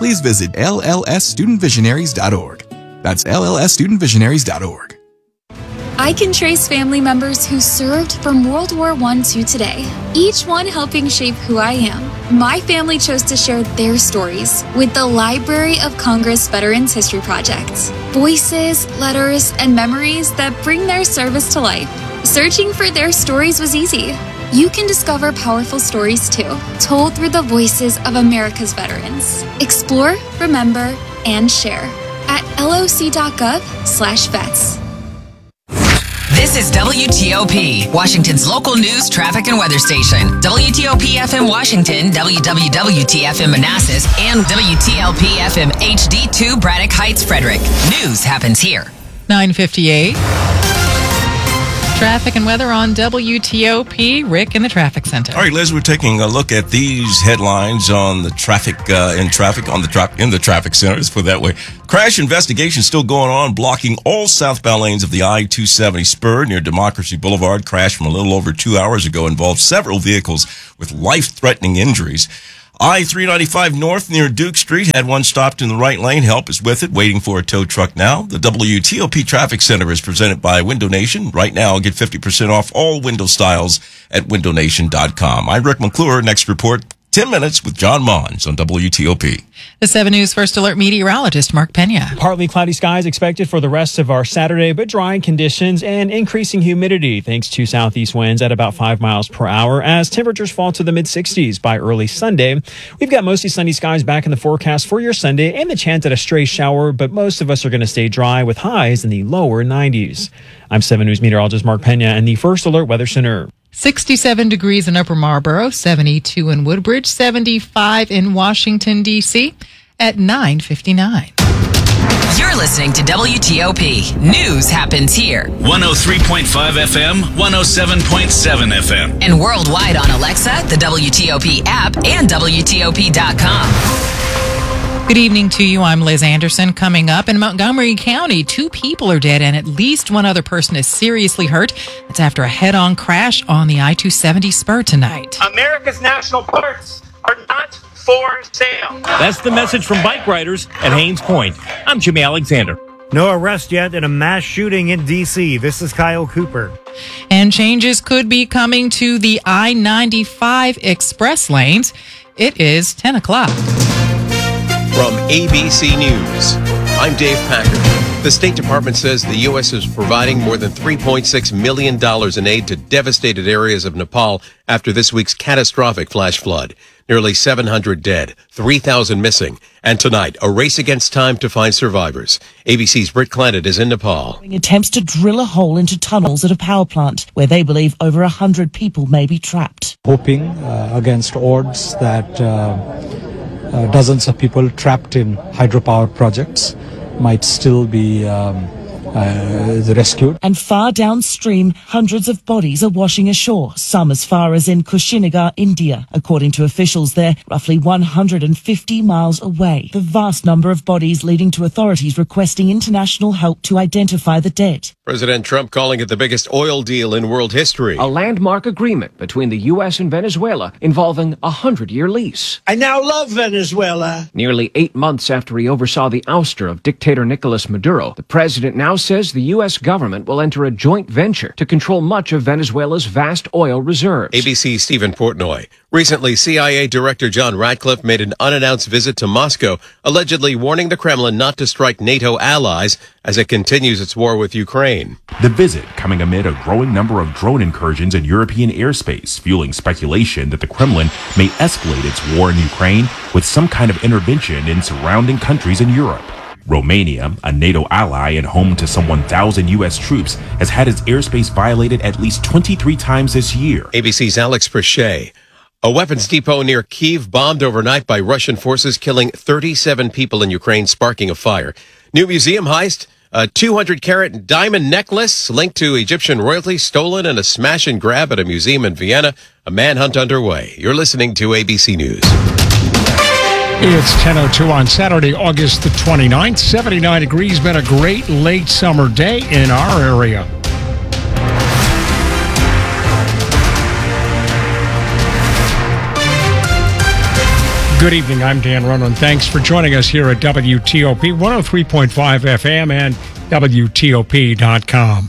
please visit L L S student visionaries dot org. That's L L S student visionaries dot org. I can trace family members who served from World War One to today, each one helping shape who I am. My family chose to share their stories with the Library of Congress Veterans History Project. Voices, letters, and memories that bring their service to life. Searching for their stories was easy. You can discover powerful stories too, told through the voices of America's veterans. Explore, remember, and share at loc.gov slash vets. This is W T O P, Washington's local news, traffic, and weather station. W T O P F M Washington, W W W T F M Manassas, and W T L P F M H D two Braddock Heights, Frederick. News happens here. nine fifty-eight. Traffic and weather on W T O P. Rick in the traffic center. All right, Liz, we're taking a look at these headlines on the traffic, uh, in traffic, on the tra- in the traffic center, let's put it that way. Crash investigation still going on, blocking all southbound lanes of the I two seventy spur near Democracy Boulevard. Crash from a little over two hours ago involved several vehicles with life-threatening injuries. I three ninety-five north near Duke Street had one stopped in the right lane. Help is with it, waiting for a tow truck now. The W T O P Traffic Center is presented by Window Nation. Right now, get fifty percent off all window styles at window nation dot com. I'm Rick McClure. Next report, ten minutes with John Mons on W T O P. The seven News First Alert meteorologist Mark Pena. Partly cloudy skies expected for the rest of our Saturday, but dry conditions and increasing humidity thanks to southeast winds at about five miles per hour as temperatures fall to the mid sixties by early Sunday. We've got mostly sunny skies back in the forecast for your Sunday and the chance at a stray shower, but most of us are going to stay dry with highs in the lower nineties. I'm seven News meteorologist Mark Pena in the First Alert Weather Center. sixty-seven degrees in Upper Marlboro, seventy-two in Woodbridge, seventy-five in Washington, D C at nine fifty-nine. You're listening to W T O P. News happens here. one oh three point five F M, one oh seven point seven F M. And worldwide on Alexa, the W T O P app, and W T O P dot com. Good evening to you. I'm Liz Anderson. Coming up in Montgomery County, two people are dead and at least one other person is seriously hurt. It's after a head-on crash on the I two seventy spur tonight. America's national parks are not for sale. That's the message from bike riders at Haynes Point. I'm Jimmy Alexander. No arrest yet in a mass shooting in D C. This is Kyle Cooper. And changes could be coming to the I ninety-five express lanes. It is ten o'clock. From A B C News, I'm Dave Packard. The State Department says the U S is providing more than three point six million dollars in aid to devastated areas of Nepal after this week's catastrophic flash flood. Nearly seven hundred dead, three thousand missing, and tonight, a race against time to find survivors. A B C's Britt Clannet is in Nepal. Attempts to drill a hole into tunnels at a power plant where they believe over one hundred people may be trapped. Hoping uh, against odds that uh, uh, dozens of people trapped in hydropower projects might still be um, uh, rescued. And far downstream, hundreds of bodies are washing ashore, some as far as in Kushinagar, India. According to officials there, roughly one hundred fifty miles away. The vast number of bodies leading to authorities requesting international help to identify the dead. President Trump calling it the biggest oil deal in world history. A landmark agreement between the U S and Venezuela involving a hundred-year lease. I now love Venezuela. Nearly eight months after he oversaw the ouster of dictator Nicolas Maduro, the president now says the U S government will enter a joint venture to control much of Venezuela's vast oil reserves. A B C's Stephen Portnoy. Recently, C I A Director John Ratcliffe made an unannounced visit to Moscow, allegedly warning the Kremlin not to strike NATO allies as it continues its war with Ukraine. The visit coming amid a growing number of drone incursions in European airspace, fueling speculation that the Kremlin may escalate its war in Ukraine with some kind of intervention in surrounding countries in Europe. Romania, a NATO ally and home to some one thousand U S troops, has had its airspace violated at least twenty-three times this year. A B C's Alex Prochet. A weapons depot near Kyiv bombed overnight by Russian forces, killing thirty-seven people in Ukraine, sparking a fire. New museum heist, a two hundred carat diamond necklace linked to Egyptian royalty stolen, and a smash and grab at a museum in Vienna. A manhunt underway. You're listening to A B C News. It's ten oh two on Saturday, August the twenty-ninth. seventy-nine degrees, been a great late summer day in our area. Good evening. I'm Dan Ronan. Thanks for joining us here at W T O P one oh three point five F M and W T O P dot com.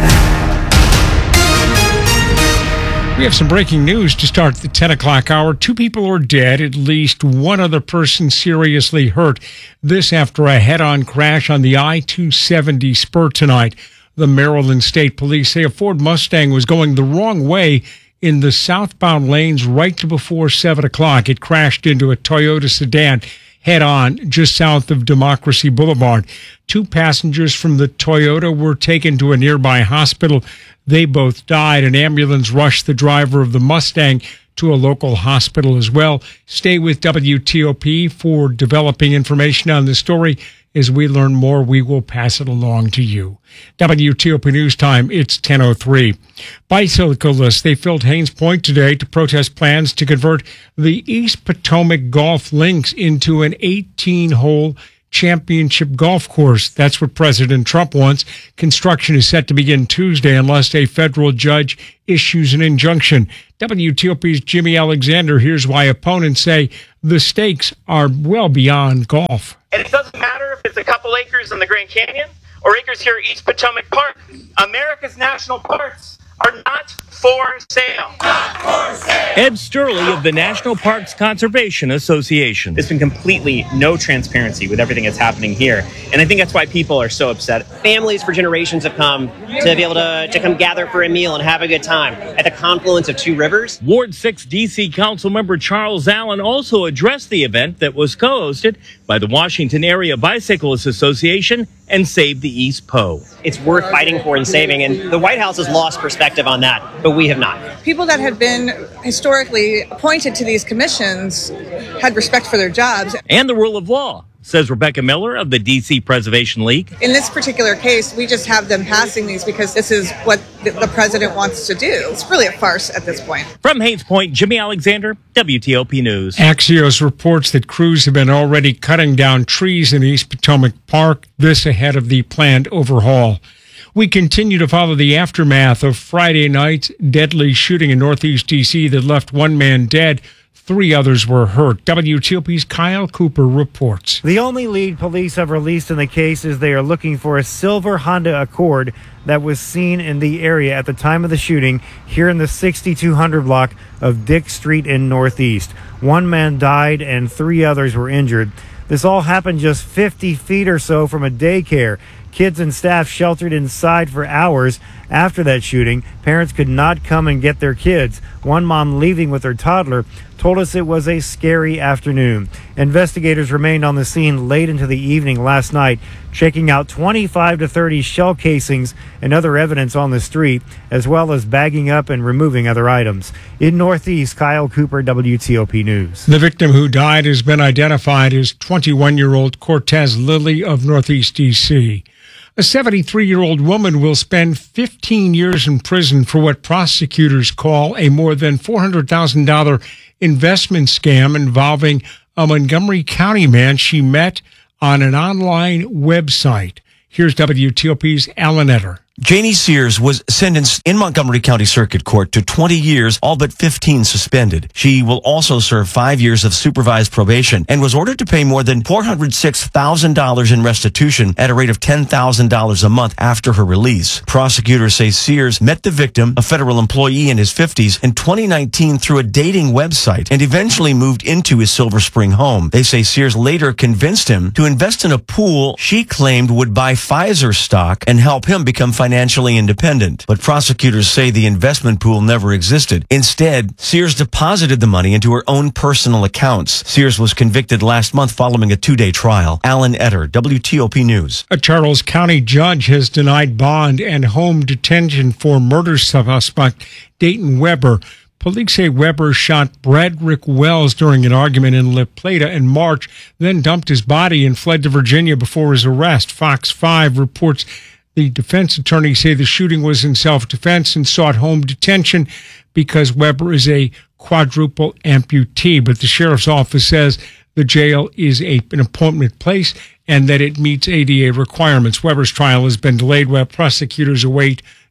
We have some breaking news to start the ten o'clock hour. Two people are dead, at least one other person seriously hurt. This after a head-on crash on the I two seventy spur tonight. The Maryland State Police say a Ford Mustang was going the wrong way in the southbound lanes right before seven o'clock. It crashed into a Toyota sedan head-on just south of Democracy Boulevard. Two passengers from the Toyota were taken to a nearby hospital. They both died. An ambulance rushed the driver of the Mustang to a local hospital as well. Stay with W T O P for developing information on the story. As we learn more, we will pass it along to you. W T O P News Time, it's ten oh three. Bicyclists, they filled Haynes Point today to protest plans to convert the East Potomac Golf Links into an eighteen-hole championship golf course. That's what President Trump wants. Construction is set to begin Tuesday unless a federal judge issues an injunction. W T O P's Jimmy Alexander here's why opponents say the stakes are well beyond golf. And it doesn't matter if it's a couple acres in the Grand Canyon or acres here at East Potomac Park. America's national parks are not for sale. Not for sale. Ed Sturley of the National Parks Conservation Association. There's been completely no transparency with everything that's happening here. And I think that's why people are so upset. Families for generations have come to be able to, to come gather for a meal and have a good time at the confluence of two rivers. Ward six D C Councilmember Charles Allen also addressed the event that was co-hosted by the Washington Area Bicyclists Association and Save the East Po. It's worth fighting for and saving, and the White House has lost perspective on that, but we have not. People that have been historically appointed to these commissions had respect for their jobs. And the rule of law, says Rebecca Miller of the D C Preservation League. In this particular case, we just have them passing these because this is what the president wants to do. It's really a farce at this point. From Haynes Point, Jimmy Alexander, W T O P News. Axios reports that crews have been already cutting down trees in East Potomac Park, this ahead of the planned overhaul. We continue to follow the aftermath of Friday night's deadly shooting in Northeast D C that left one man dead. Three others were hurt. W T O P's Kyle Cooper reports. The only lead police have released in the case is they are looking for a silver Honda Accord that was seen in the area at the time of the shooting here in the sixty-two hundred block of Dick Street in Northeast. One man died and three others were injured. This all happened just fifty feet or so from a daycare. Kids and staff sheltered inside for hours after that shooting. Parents could not come and get their kids. One mom leaving with her toddler told us it was a scary afternoon. Investigators remained on the scene late into the evening last night, checking out twenty-five to thirty shell casings and other evidence on the street, as well as bagging up and removing other items. In Northeast, Kyle Cooper, W T O P News. The victim who died has been identified as twenty-one-year-old Cortez Lilly of Northeast D C. A seventy-three-year-old woman will spend fifteen years in prison for what prosecutors call a more than four hundred thousand dollars investment scam involving a Montgomery County man she met on an online website. Here's W T O P's Alan Etter. Janie Sears was sentenced in Montgomery County Circuit Court to twenty years, all but fifteen suspended. She will also serve five years of supervised probation and was ordered to pay more than four hundred six thousand dollars in restitution at a rate of ten thousand dollars a month after her release. Prosecutors say Sears met the victim, a federal employee in his fifties, in twenty nineteen through a dating website and eventually moved into his Silver Spring home. They say Sears later convinced him to invest in a pool she claimed would buy Pfizer stock and help him become financially financially independent. But prosecutors say the investment pool never existed. Instead, Sears deposited the money into her own personal accounts. Sears was convicted last month following a two-day trial. Alan Etter, W T O P News. A Charles County judge has denied bond and home detention for murder suspect Dayton Weber. Police say Weber shot Bradrick Wells during an argument in La Plata in March, then dumped his body and fled to Virginia before his arrest. Fox five reports the defense attorneys say the shooting was in self-defense and sought home detention because Weber is a quadruple amputee. But the sheriff's office says the jail is a, an appointment place and that it meets A D A requirements. Weber's trial has been delayed while prosecutors await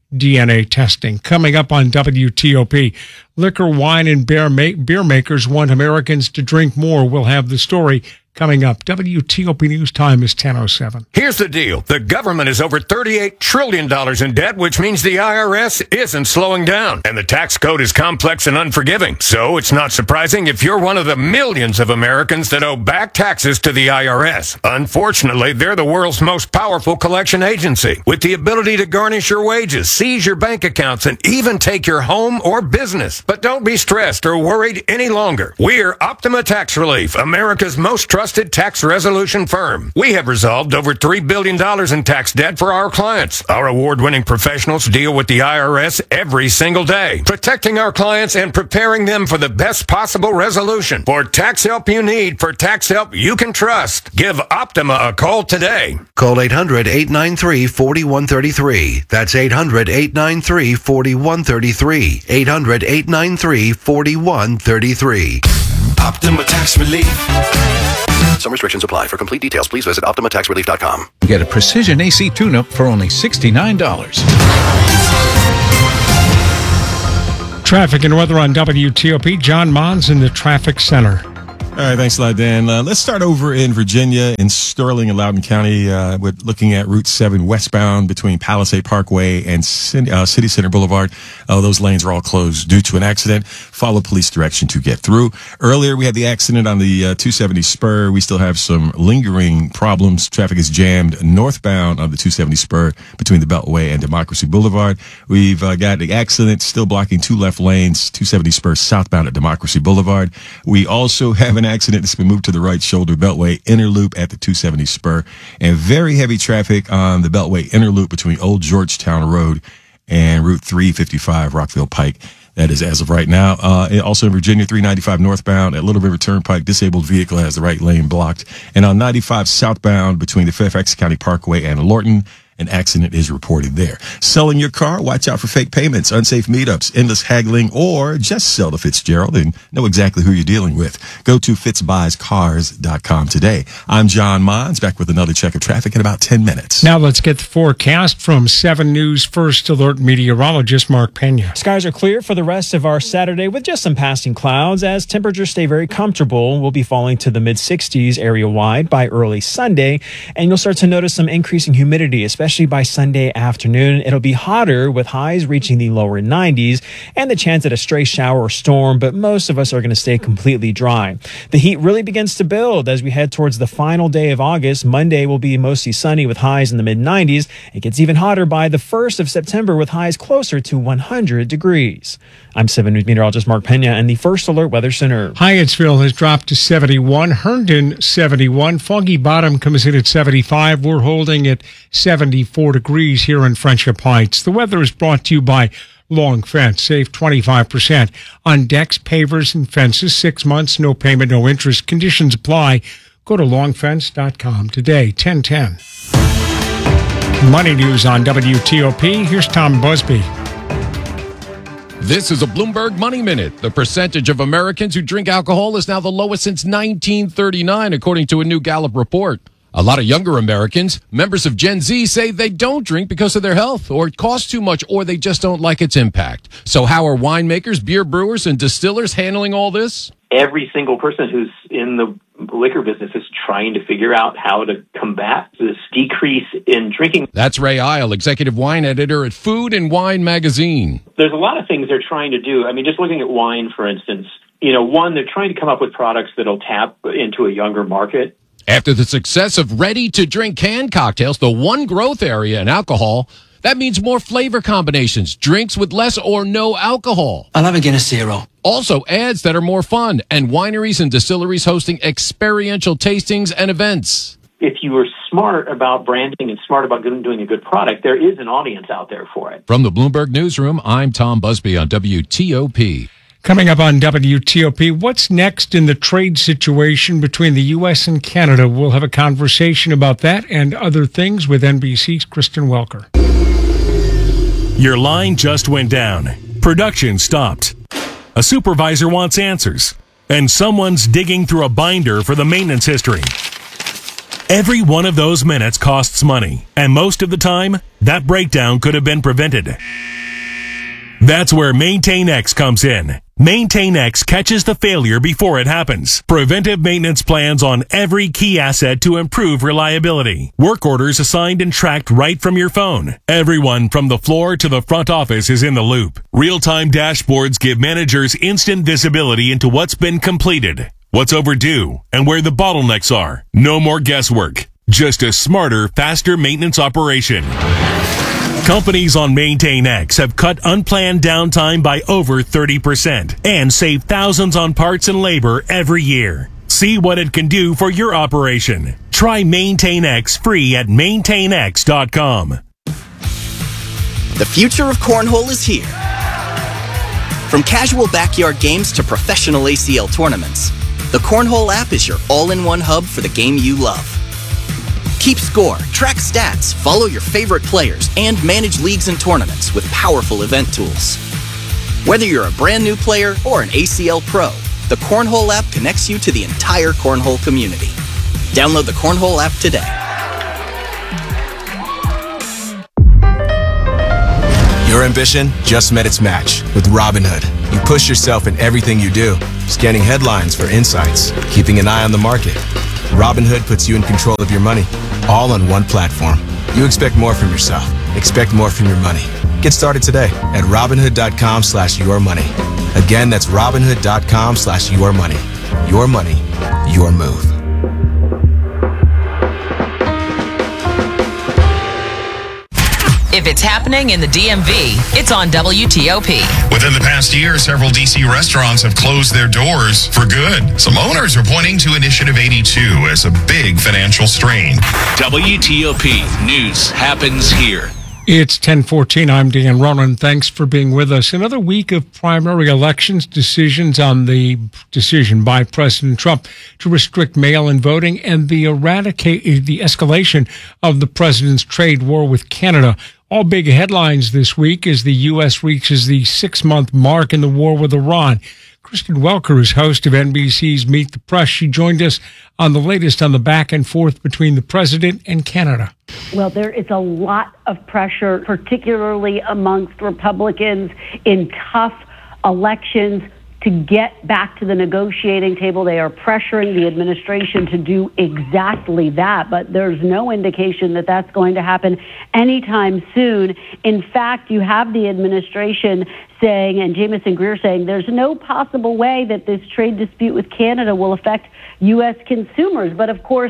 D N A testing. Coming up on W T O P, liquor, wine, and beer, ma- beer makers want Americans to drink more. We'll have the story coming up. W T O P News Time is ten oh seven. Here's the deal. The government is over thirty-eight trillion dollars in debt, which means the I R S isn't slowing down. And the tax code is complex and unforgiving. So it's not surprising if you're one of the millions of Americans that owe back taxes to the I R S. Unfortunately, they're the world's most powerful collection agency, with the ability to garnish your wages, seize your bank accounts, and even take your home or business. But don't be stressed or worried any longer. We're Optima Tax Relief, America's most trusted Trusted tax resolution firm. We have resolved over three billion dollars in tax debt for our clients. Our award-winning professionals deal with the I R S every single day, protecting our clients and preparing them for the best possible resolution. For tax help you need, for tax help you can trust, give Optima a call today. Call eight hundred, eight nine three, four one three three. That's eight hundred, eight nine three, four one three three. eight hundred, eight nine three, four one three three. Optima Tax Relief. Some restrictions apply. For complete details, please visit optima tax relief dot com. Get a precision A C tune-up for only sixty-nine dollars. Traffic and weather on W T O P. John Mons in the traffic center. All right, thanks a lot, Dan. Uh, let's start over in Virginia, in Sterling and Loudoun County. Uh, we're looking at Route seven westbound between Palisade Parkway and City, uh, City Center Boulevard. Uh, those lanes are all closed due to an accident. Follow police direction to get through. Earlier, we had the accident on the uh, two seventy spur. We still have some lingering problems. Traffic is jammed northbound on the two seventy spur between the Beltway and Democracy Boulevard. We've uh, got the accident still blocking two left lanes, two seventy spur southbound at Democracy Boulevard. We also have an accident that's been moved to the right shoulder Beltway inner loop at the two seventy spur, and very heavy traffic on the Beltway inner loop between Old Georgetown Road and Route three fifty-five Rockville Pike. That is as of right now. Uh, also in Virginia, three ninety-five northbound at Little River Turnpike, disabled vehicle has the right lane blocked. And on ninety-five southbound between the Fairfax County Parkway and Lorton, an accident is reported there. Selling your car? Watch out for fake payments, unsafe meetups, endless haggling, or just sell to Fitzgerald and know exactly who you're dealing with. Go to fitz buys cars dot com today. I'm John Mons, back with another check of traffic in about ten minutes. Now let's get the forecast from seven News First Alert meteorologist Mark Pena. Skies are clear for the rest of our Saturday with just some passing clouds as temperatures stay very comfortable. We'll be falling to the mid sixties area-wide by early Sunday, and you'll start to notice some increasing humidity, especially Especially by Sunday afternoon. It'll be hotter with highs reaching the lower nineties and the chance at a stray shower or storm, but most of us are going to stay completely dry. The heat really begins to build as we head towards the final day of August. Monday will be mostly sunny with highs in the mid nineties. It gets even hotter by the first of September with highs closer to one hundred degrees. I'm seven News meteorologist Mark Pena and the First Alert Weather Center. Hyattsville has dropped to seventy-one, Herndon seventy-one, Foggy Bottom comes in at seventy-five. We're holding at seventy-four degrees here in Friendship Heights. The weather is brought to you by Long Fence. Save twenty-five percent on decks, pavers, and fences. Six months, no payment, no interest. Conditions apply. Go to long fence dot com today. ten ten. Money news on W T O P. Here's Tom Busby. This is a Bloomberg Money Minute. The percentage of Americans who drink alcohol is now the lowest since nineteen thirty-nine, according to a new Gallup report. A lot of younger Americans, members of Gen Z, say they don't drink because of their health, or it costs too much, or they just don't like its impact. So how are winemakers, beer brewers, and distillers handling all this? Every single person who's in the liquor business is trying to figure out how to combat this decrease in drinking. That's Ray Isle, executive wine editor at Food and Wine magazine. There's a lot of things they're trying to do. I mean, just looking at wine, for instance, you know, one, they're trying to come up with products that'll tap into a younger market. After the success of ready-to-drink canned cocktails, the one growth area in alcohol, that means more flavor combinations, drinks with less or no alcohol. I'll have a Guinness Zero. Also, ads that are more fun, and wineries and distilleries hosting experiential tastings and events. If you are smart about branding and smart about doing a good product, there is an audience out there for it. From the Bloomberg Newsroom, I'm Tom Busby on W T O P. Coming up on W T O P, what's next in the trade situation between the U S and Canada? We'll have a conversation about that and other things with N B C's Kristen Welker. Your line just went down. Production stopped. A supervisor wants answers, and someone's digging through a binder for the maintenance history. Every one of those minutes costs money, and most of the time, that breakdown could have been prevented. That's where MaintainX comes in. MaintainX catches the failure before it happens. Preventive maintenance plans on every key asset to improve reliability. Work orders assigned and tracked right from your phone. Everyone from the floor to the front office is in the loop. Real-time dashboards give managers instant visibility into what's been completed, what's overdue, and where the bottlenecks are. No more guesswork. Just a smarter, faster maintenance operation. Companies on MaintainX have cut unplanned downtime by over thirty percent and saved thousands on parts and labor every year. See what it can do for your operation. Try MaintainX free at maintain x dot com. The future of cornhole is here. From casual backyard games to professional A C L tournaments, the Cornhole app is your all-in-one hub for the game you love. Keep score, track stats, follow your favorite players, and manage leagues and tournaments with powerful event tools. Whether you're a brand new player or an A C L pro, the Cornhole app connects you to the entire Cornhole community. Download the Cornhole app today. Your ambition just met its match with Robinhood. You push yourself in everything you do, scanning headlines for insights, keeping an eye on the market. Robinhood puts you in control of your money, all on one platform. You expect more from yourself. Expect more from your money. Get started today at Robinhood.com slash your money. Again, that's Robinhood.com slash your money. Your money, your move. If it's happening in the D M V, it's on W T O P. Within the past year, several D C restaurants have closed their doors for good. Some owners are pointing to Initiative eighty-two as a big financial strain. W T O P News happens here. It's ten fourteen. I'm Dan Ronan. Thanks for being with us. Another week of primary elections, decisions on the decision by President Trump to restrict mail-in voting, and the eradicate the escalation of the president's trade war with Canada. All big headlines this week as the U S reaches the six-month mark in the war with Iran. Kristen Welker is host of N B C's Meet the Press. She joined us on the latest on the back and forth between the president and Canada. Well, there is a lot of pressure, particularly amongst Republicans in tough elections, to get back to the negotiating table. They are pressuring the administration to do exactly that, but there's no indication that that's going to happen anytime soon. In fact, you have the administration saying, and Jamieson Greer saying, there's no possible way that this trade dispute with Canada will affect U S consumers. But of course,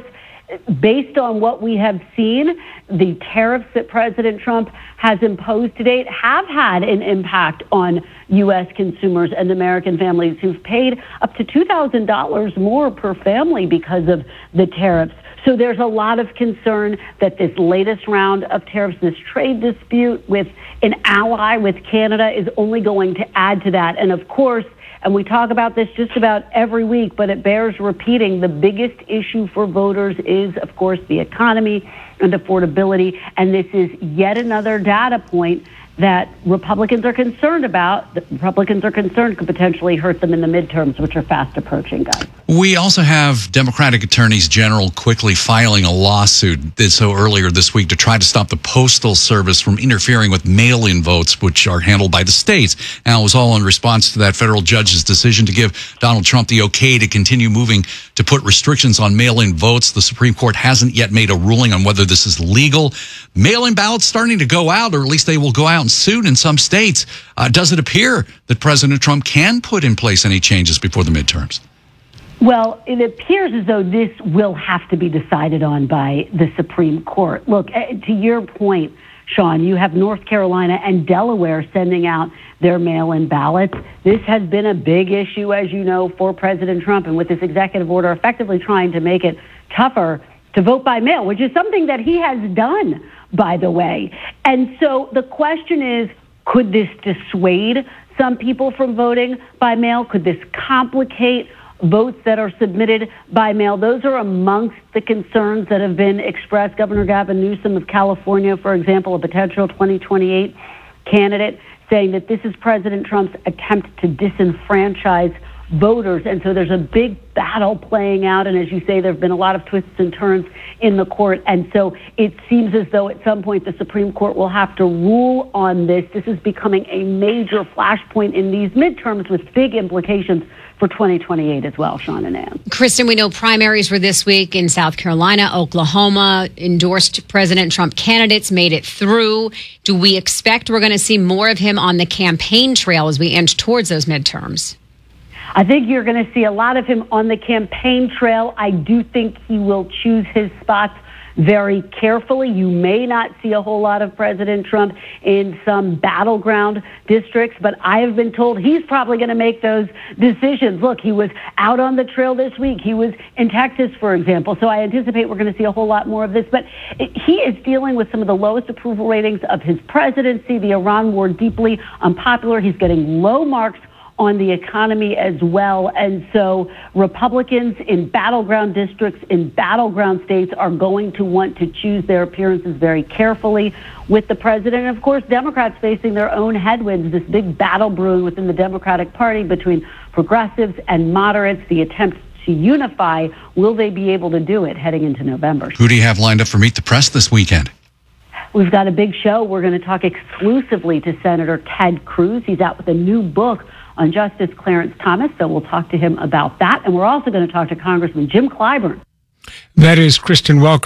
based on what we have seen, the tariffs that President Trump has imposed to date have had an impact on U S consumers and American families who've paid up to two thousand dollars more per family because of the tariffs. So there's a lot of concern that this latest round of tariffs, this trade dispute with an ally, with Canada, is only going to add to that. And of course, and we talk about this just about every week, but it bears repeating, the biggest issue for voters is, of course, the economy and affordability. And this is yet another data point that Republicans are concerned about, that Republicans are concerned could potentially hurt them in the midterms, which are fast approaching, guys. We also have Democratic attorneys general quickly filing a lawsuit did so earlier this week to try to stop the Postal Service from interfering with mail-in votes, which are handled by the states. Now, it was all in response to that federal judge's decision to give Donald Trump the okay to continue moving to put restrictions on mail-in votes. The Supreme Court hasn't yet made a ruling on whether this is legal. Mail-in ballots starting to go out, or at least they will go out soon in some states. Uh, does it appear that President Trump can put in place any changes before the midterms? Well, it appears as though this will have to be decided on by the Supreme Court. Look, to your point, Sean, you have North Carolina and Delaware sending out their mail-in ballots. This has been a big issue, as you know, for President Trump, and with this executive order effectively trying to make it tougher to vote by mail, which is something that he has done, by the way. And so the question is, could this dissuade some people from voting by mail? Could this complicate votes that are submitted by mail? Those are amongst the concerns that have been expressed. Governor Gavin Newsom of California, for example, a potential twenty twenty-eight candidate, saying that this is President Trump's attempt to disenfranchise voters. And so there's a big battle playing out. And as you say, there have been a lot of twists and turns in the court. And so it seems as though at some point the Supreme Court will have to rule on this. This is becoming a major flashpoint in these midterms with big implications for twenty twenty-eight as well, Sean and Ann. Kristen, we know primaries were this week in South Carolina, Oklahoma. Endorsed President Trump candidates made it through. Do we expect we're going to see more of him on the campaign trail as we inch towards those midterms? I think you're going to see a lot of him on the campaign trail. I do think he will choose his spots very carefully. You may not see a whole lot of President Trump in some battleground districts, but I have been told he's probably going to make those decisions. Look, he was out on the trail this week. He was in Texas, for example. So I anticipate we're going to see a whole lot more of this. But he is dealing with some of the lowest approval ratings of his presidency. The Iran war, deeply unpopular. He's getting low marks on the economy as well. And so Republicans in battleground districts, in battleground states, are going to want to choose their appearances very carefully with the president. And of course, Democrats facing their own headwinds, this big battle brewing within the Democratic Party between progressives and moderates, the attempt to unify. Will they be able to do it heading into November? Who do you have lined up for Meet the Press this weekend? We've got a big show. We're going to talk exclusively to Senator Ted Cruz. He's out with a new book on Justice Clarence Thomas, so we'll talk to him about that. And we're also going to talk to Congressman Jim Clyburn. That is Kristen Welker.